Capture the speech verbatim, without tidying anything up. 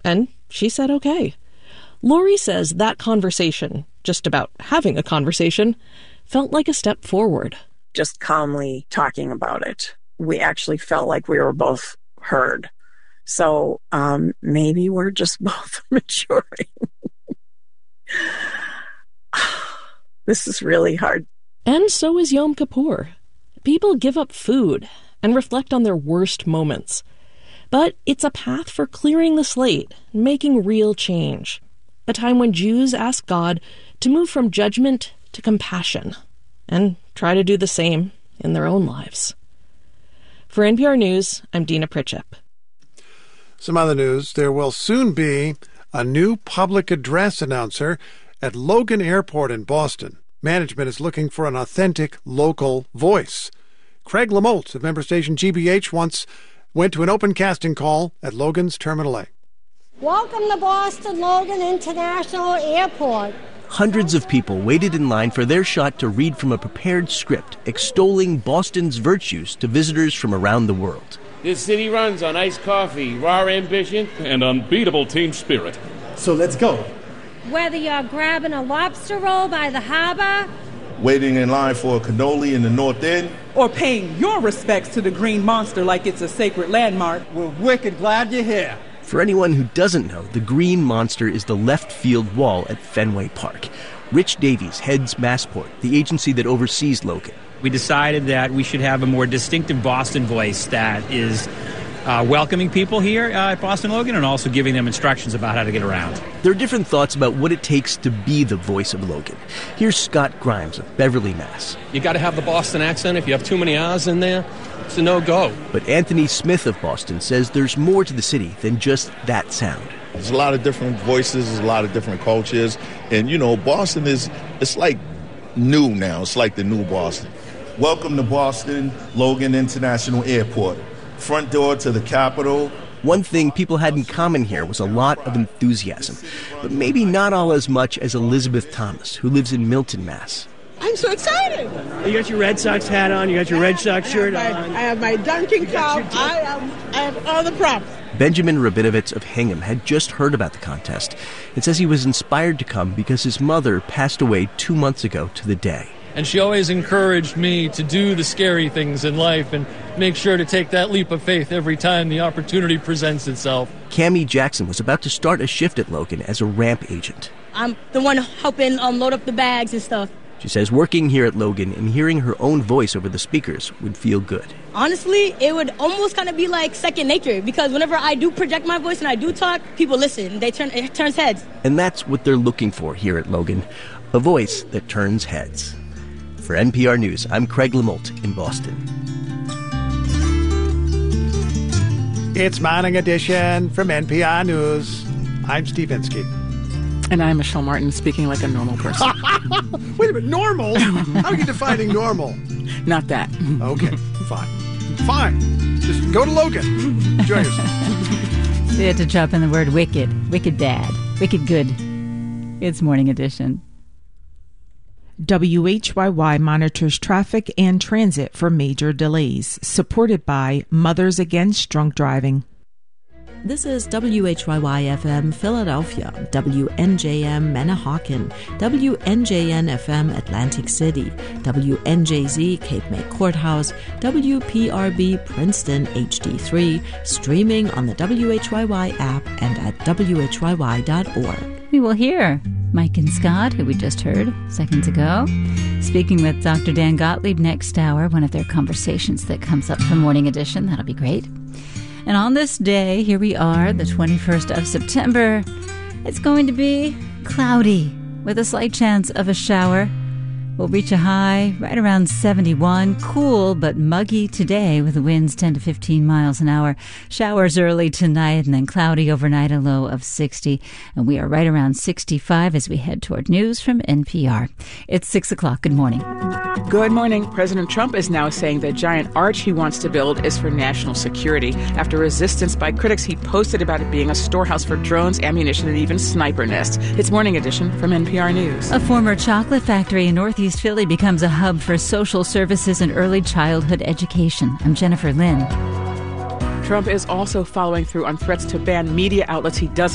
And she said okay. Lori says that conversation, just about having a conversation, felt like a step forward. Just calmly talking about it, we actually felt like we were both heard. So um, maybe we're just both maturing. This is really hard. And so is Yom Kippur. People give up food and reflect on their worst moments. But it's a path for clearing the slate, making real change. A time when Jews ask God to move from judgment to compassion and try to do the same in their own lives. For N P R News, I'm Dina Pritchett. Some other news. There will soon be a new public address announcer at Logan Airport in Boston. Management is looking for an authentic local voice. Craig Lamolt of member station G B H once went to an open casting call at Logan's Terminal A. Welcome to Boston Logan International Airport. Hundreds of people waited in line for their shot to read from a prepared script extolling Boston's virtues to visitors from around the world. This city runs on iced coffee, raw ambition, and unbeatable team spirit. So let's go. Whether you're grabbing a lobster roll by the harbor, waiting in line for a cannoli in the North End, or paying your respects to the Green Monster like it's a sacred landmark, we're wicked glad you're here. For anyone who doesn't know, the Green Monster is the left field wall at Fenway Park. Rich Davies heads Massport, the agency that oversees Logan. We decided that we should have a more distinctive Boston voice that is uh, welcoming people here uh, at Boston Logan and also giving them instructions about how to get around. There are different thoughts about what it takes to be the voice of Logan. Here's Scott Grimes of Beverly, Mass. You got to have the Boston accent. If you have too many R's in there, it's a no-go. But Anthony Smith of Boston says there's more to the city than just that sound. There's a lot of different voices, there's a lot of different cultures. And, you know, Boston is, it's like new now. It's like the new Boston. Welcome to Boston Logan International Airport. Front door to the Capitol. One thing people had in common here was a lot of enthusiasm, but maybe not all as much as Elizabeth Thomas, who lives in Milton, Mass. I'm so excited. You got your Red Sox hat on, you got your Red Sox shirt I my, on. I have my Dunkin' cup, I, am, I have all the props. Benjamin Rabinovitz of Hingham had just heard about the contest and says he was inspired to come because his mother passed away two months ago to the day. And she always encouraged me to do the scary things in life and make sure to take that leap of faith every time the opportunity presents itself. Cammie Jackson was about to start a shift at Logan as a ramp agent. I'm the one helping um, load up the bags and stuff. She says working here at Logan and hearing her own voice over the speakers would feel good. Honestly, it would almost kind of be like second nature because whenever I do project my voice and I do talk, people listen. They turn it turns heads. And that's what they're looking for here at Logan, a voice that turns heads. For N P R News, I'm Craig Lamolt in Boston. It's Morning Edition from N P R News. I'm Steve Inskeep. And I'm Michelle Martin, speaking like a normal person. Wait a minute, normal? How are you defining normal? Not that. Okay, fine. Fine. Just go to Logan. Enjoy yourself. They had to drop in the word wicked. Wicked bad. Wicked good. It's Morning Edition. W H Y Y monitors traffic and transit for major delays, supported by Mothers Against Drunk Driving. This is W H Y Y F M Philadelphia, W N J M Manahawkin, W N J N F M Atlantic City, W N J Z Cape May Courthouse, W P R B Princeton H D three, streaming on the W H Y Y app and at W H Y Y dot org. We will hear Mike and Scott, who we just heard seconds ago, speaking with Doctor Dan Gottlieb next hour, one of their conversations that comes up for Morning Edition. That'll be great. And on this day, here we are, the twenty-first of September. It's going to be cloudy with a slight chance of a shower. We'll reach a high right around seventy-one. Cool but muggy today with the winds ten to fifteen miles an hour. Showers early tonight and then cloudy overnight, a low of sixty. And we are right around sixty-five as we head toward news from N P R. It's six o'clock. Good morning. Good morning. President Trump is now saying the giant arch he wants to build is for national security. After resistance by critics, he posted about it being a storehouse for drones, ammunition, and even sniper nests. It's Morning Edition from N P R News. A former chocolate factory in Northeast Philly becomes a hub for social services and early childhood education. I'm Jennifer Lynn. Trump is also following through on threats to ban media outlets he doesn't